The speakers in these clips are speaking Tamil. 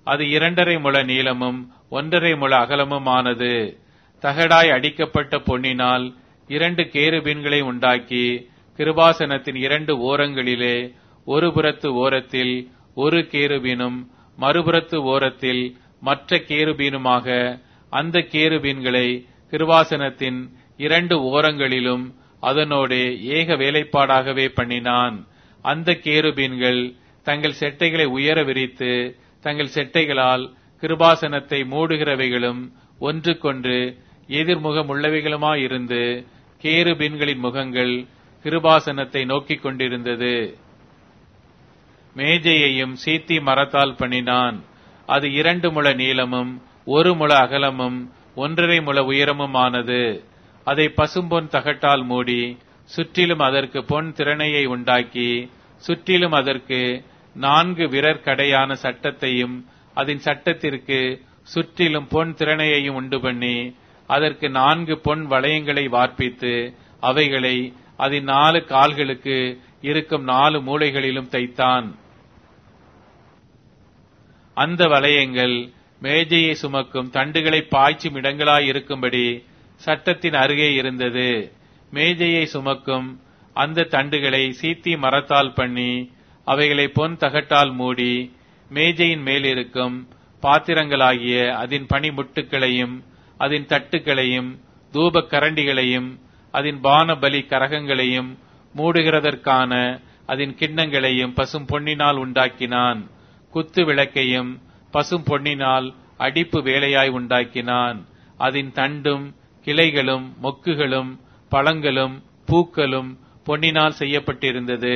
அது 2.5 முழ நீளமும் 1.5 முழ அகலமுமானது. தகடாய் அடிக்கப்பட்ட பொன்னினால் 2 கேருபீன்களை உண்டாக்கி கிருபாசனத்தின் 2 ஓரங்களிலே ஒரு புறத்து ஓரத்தில் ஒரு கேருபீனும் மறுபுறத்து ஓரத்தில் மற்ற கேருபீனுமாக அந்த கேருபீன்களை கிருபாசனத்தின் 2 ஓரங்களிலும் அதனோடு ஏக வேலைப்பாடாகவே பண்ணினான். அந்த கேருபீன்கள் தங்கள் செட்டைகளை உயர விரித்து தங்கள் செட்டைகளால் கிருபாசனத்தை மூடுகிறவைகளும் ஒன்றுக்கொன்று எதிர்முகம் உள்ளவைகளுமாயிருந்து கேருபீன்களின் முகங்கள் கிருபாசனத்தை நோக்கிக் கொண்டிருந்தது. மேஜையையும் சீத்தி மரத்தால் பண்ணினான். அது 2 முழ நீளமும் 1 முழ அகலமும் 1.5 முழ உயரமுமானது. அதை பசும்பொன் தகட்டால் மூடி சுற்றிலும் அதற்கு பொன் திறனையை உண்டாக்கி சுற்றிலும் அதற்கு 4 விரற்கடையான சட்டத்தையும் அதன் சட்டத்திற்கு சுற்றிலும் பொன் திறனையையும் உண்டு பண்ணி அதற்கு 4 பொன் வளையங்களை வார்ப்பித்து அவைகளை அதன் 4 கால்களுக்கு இருக்கும் 4 மூலைகளிலும் தைத்தான். அந்த வளையங்கள் மேஜையை சுமக்கும் தண்டுகளை பாய்ச்சும் இடங்களாயிருக்கும்படி சட்டத்தின் அருகே இருந்தது. மேஜையை சுமக்கும் அந்த தண்டுகளை சீத்தி மரத்தால் பண்ணி அவைகளை பொன் தகட்டால் மூடி மேஜையின் மேலிருக்கும் பாத்திரங்களாகிய அதன் பனிமுட்டுகளையும் அதன் தட்டுகளையும் தூப கரண்டிகளையும் அதன் பானபலி கரகங்களையும் மூடுகிறதற்கான அதன் கிண்ணங்களையும் பசும் பொன்னினால் உண்டாக்கினான். குத்து விளக்கையும் பசும் பொன்னினால் அடிப்பு வேலையாய் உண்டாக்கினான். அதன் தண்டும் கிளைகளும் மொக்குகளும் பழங்களும் பூக்களும் பொன்னினால் செய்யப்பட்டிருந்தது.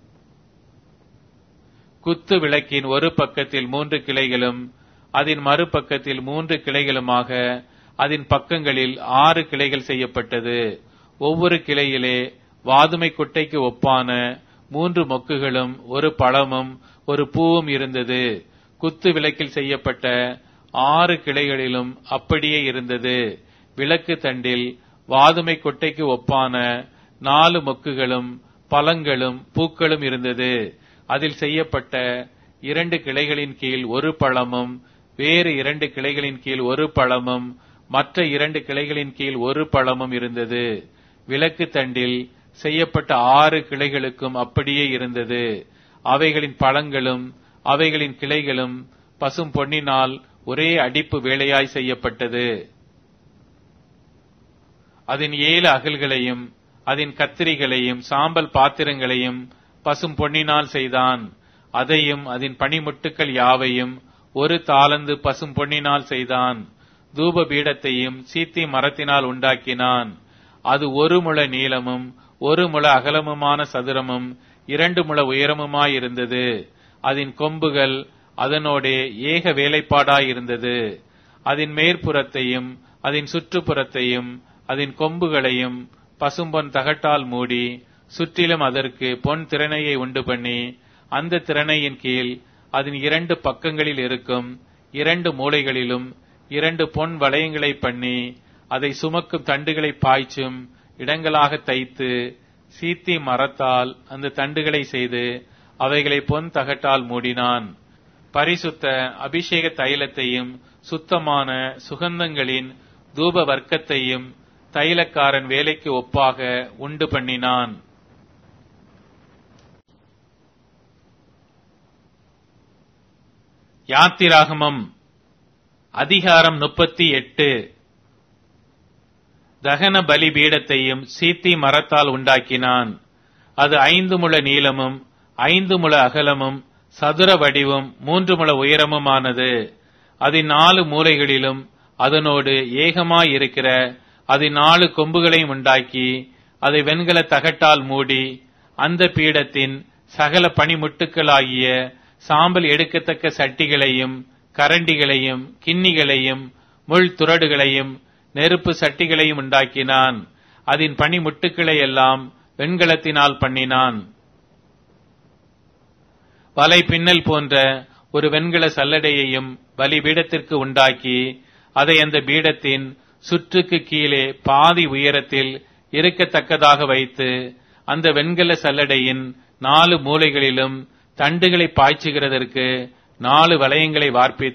குத்து விளக்கின் ஒரு பக்கத்தில் 3 கிளைகளும் அதன் மறுபக்கத்தில் 3 கிளைகளுமாக அதன் பக்கங்களில் 6 கிளைகள் செய்யப்பட்டது. ஒவ்வொரு கிளையிலே வாதுமை குட்டைக்கு ஒப்பான 3 மொக்குகளும் ஒரு பழமும் ஒரு பூவும் இருந்தது. குத்து விளக்கில் செய்யப்பட்ட 6 கிளைகளிலும் அப்படியே இருந்தது. விளக்கு தண்டில் வாதுமை கொட்டைக்கு ஒப்பான 4 மொக்குகளும் பழங்களும் பூக்களும் இருந்தது. அதில் செய்யப்பட்ட 2 கிளைகளின் கீழ் ஒரு பழமும் வேறு 2 கிளைகளின் கீழ் ஒரு பழமும் மற்ற 2 கிளைகளின் கீழ் ஒரு பழமும் இருந்தது. விளக்கு தண்டில் செய்யப்பட்ட 6 கிளைகளுக்கும் அப்படியே இருந்தது. அவைகளின் பழங்களும் அவைகளின் கிளைகளும் பசும் பொன்னினால் ஒரே அடிப்பு வேலையாய் செய்யப்பட்டது. அதன் 7 அகல்களையும் அதன் கத்திரிகளையும் சாம்பல் பாத்திரங்களையும் பசும் பொன்னினால் செய்தான். அதையும் அதன் பனிமுட்டுக்கள் யாவையும் 1 தாலந்து பசும் பொன்னினால் செய்தான். தூப பீடத்தையும் சீத்தி மரத்தினால் உண்டாக்கினான். அது 1 முழ நீளமும் 1 முழ அகலமுமான சதுரமும் 2 முழ உயரமுமாயிருந்தது. அதன் கொம்புகள் அதனோடே ஏக வேலைப்பாடாயிருந்தது. அதன் மேற்புறத்தையும் அதன் சுற்றுப்புறத்தையும் அதன் கொம்புகளையும் பசும்பொன் தகட்டால் மூடி சுற்றிலும் அதற்கு பொன் திறனையை உண்டு பண்ணி அந்த திறனையின் கீழ் அதன் 2 பக்கங்களில் இருக்கும் 2 மூலைகளிலும் 2 பொன் வளையங்களை பண்ணி அதை சுமக்கும் தண்டுகளை பாய்ச்சும் இடங்களாக தைத்து சீத்தி மரத்தால் அந்த தண்டுகளை செய்து அவைகளை பொன் தகட்டால் மூடினான். பரிசுத்த அபிஷேக தைலத்தையும் சுத்தமான சுகந்தங்களின் தூப வர்க்கத்தையும் தைலக்காரன் வேலைக்கு ஒப்பாக உண்டு பண்ணினான். யாத்திராகமம் அதிகாரம் 38. தகன பலி பீடத்தையும் சீத்தி மரத்தால் உண்டாக்கினான். அது 5 முழ நீளமும் 5 முழ அகலமும் சதுர வடிவும் 3 முழ உயரமுமானது. அதன் 4 மூலைகளிலும் அதனோடு ஏகமாயிருக்கிற அதன் 4 கொம்புகளையும் உண்டாக்கி அதை வெண்கல தகட்டால் மூடி அந்த பீடத்தின் சகல பனிமுட்டுக்களாகிய சாம்பல் எடுக்கத்தக்க சட்டிகளையும் கரண்டிகளையும் கிண்ணிகளையும் முள் துறடுகளையும் நெருப்பு சட்டிகளையும் உண்டாக்கினான். அதன் பனிமுட்டுக்களை எல்லாம் வெண்கலத்தினால் பண்ணினான். வலை பின்னல் போன்ற ஒரு வெண்கல சல்லடையையும் பலிபீடத்திற்கு உண்டாக்கி அதை அந்த பீடத்தின் சுற்றுக்கு கீழே பாதி உயரத்தில் இருக்கத்தக்கதாக வைத்து அந்த வெண்கல சல்லடையின் 4 மூலைகளிலும் தண்டுகளை பாய்ச்சுகிறதற்கு 4 வளையங்களை வார்ப்பித்து